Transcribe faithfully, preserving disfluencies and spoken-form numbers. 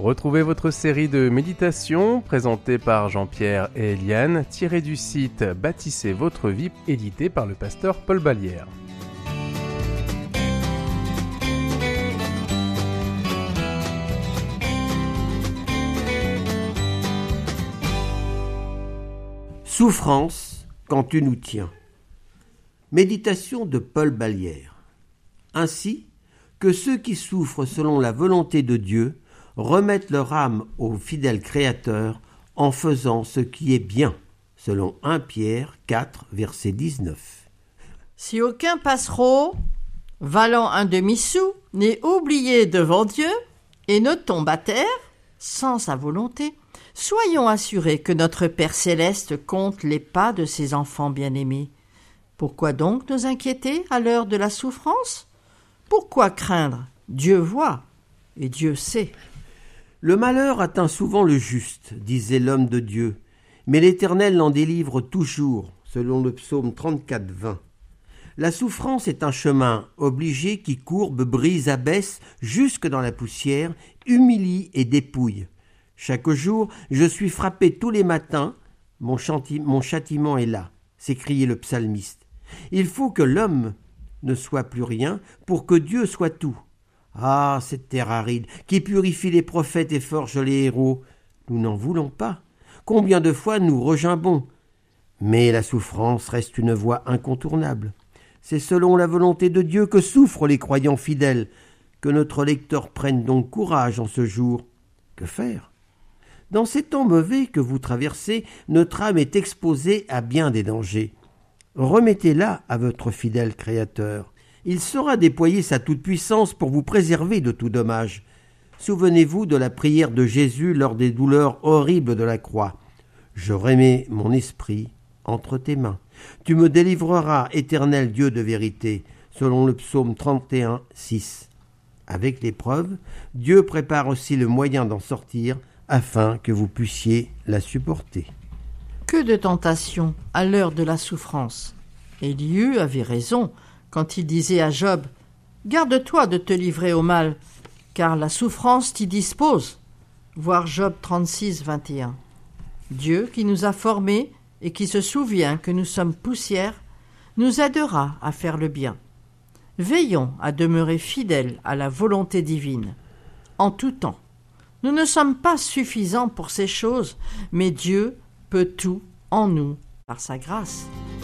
Retrouvez votre série de méditations présentée par Jean-Pierre et Eliane, tirée du site Bâtissez votre vie, édité par le pasteur Paul Ballière. Souffrance quand tu nous tiens. Méditation de Paul Ballière. Ainsi que ceux qui souffrent selon la volonté de Dieu remettent leur âme au fidèle Créateur en faisant ce qui est bien, selon premier Pierre quatre, verset dix-neuf. Si aucun passereau, valant un demi-sou, n'est oublié devant Dieu et ne tombe à terre, sans sa volonté, soyons assurés que notre Père céleste compte les pas de ses enfants bien-aimés. Pourquoi donc nous inquiéter à l'heure de la souffrance ? Pourquoi craindre ? Dieu voit et Dieu sait. Le malheur atteint souvent le juste, disait l'homme de Dieu, mais l'Éternel l'en délivre toujours, selon le psaume trente-quatre, vingt. La souffrance est un chemin obligé qui courbe, brise, abaisse, jusque dans la poussière, humilie et dépouille. Chaque jour, je suis frappé tous les matins, mon, chanti- mon châtiment est là, s'écriait le psalmiste. Il faut que l'homme ne soit plus rien pour que Dieu soit tout. Ah, cette terre aride, qui purifie les prophètes et forge les héros, nous n'en voulons pas. Combien de fois nous regimbons ? Mais la souffrance reste une voie incontournable. C'est selon la volonté de Dieu que souffrent les croyants fidèles. Que notre lecteur prenne donc courage en ce jour. Que faire ? Dans ces temps mauvais que vous traversez, notre âme est exposée à bien des dangers. Remettez-la à votre fidèle Créateur. Il saura déployer sa toute-puissance pour vous préserver de tout dommage. Souvenez-vous de la prière de Jésus lors des douleurs horribles de la croix. « Je remets mon esprit entre tes mains. Tu me délivreras, éternel Dieu de vérité » selon le psaume trente et un, six. Avec l'épreuve, Dieu prépare aussi le moyen d'en sortir afin que vous puissiez la supporter. Que de tentations à l'heure de la souffrance. Élihu avait raison quand il disait à Job « Garde-toi de te livrer au mal, car la souffrance t'y dispose. » Voir Job trente-six, vingt et un. Dieu, qui nous a formés et qui se souvient que nous sommes poussière, nous aidera à faire le bien. Veillons à demeurer fidèles à la volonté divine, en tout temps. Nous ne sommes pas suffisants pour ces choses, mais Dieu peut tout en nous par sa grâce.